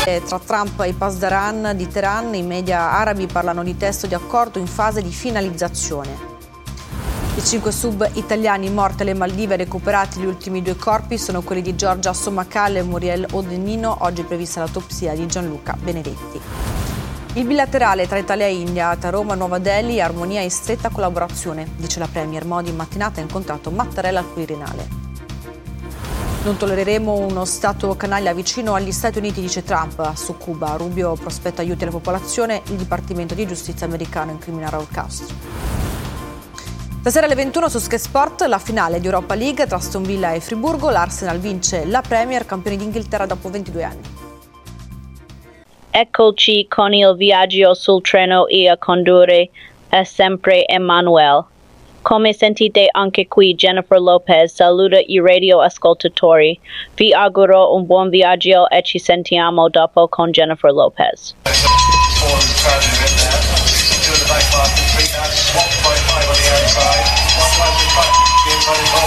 Tra Trump e i Pasdaran di Teheran, i media arabi parlano di testo di accordo in fase di finalizzazione. I 5 sub italiani morti alle Maldive, recuperati gli ultimi 2 corpi, sono quelli di Giorgia Sommacal e Muriel Odenino. Oggi è prevista l'autopsia di Gianluca Benedetti. Il bilaterale tra Italia e India, tra Roma e Nuova Delhi, armonia e stretta collaborazione, dice la Premier Modi in mattinata ha incontrato Mattarella al Quirinale. Non tollereremo uno Stato canaglia vicino agli Stati Uniti, dice Trump. Su Cuba, Rubio prospetta aiuti alla popolazione, il Dipartimento di Giustizia americano incrimina Raul Castro. Stasera alle 21 su Sky Sport la finale di Europa League tra Aston Villa e Friburgo. L'Arsenal vince la Premier, campioni d'Inghilterra dopo 22 anni. Eccoci con il viaggio sul treno e a condurre è sempre Emanuele. Come sentite anche qui Jennifer Lopez saluta i radioascoltatori. Vi auguro un buon viaggio e ci sentiamo dopo con Jennifer Lopez. Swap by 5 on the outside. 1 in front.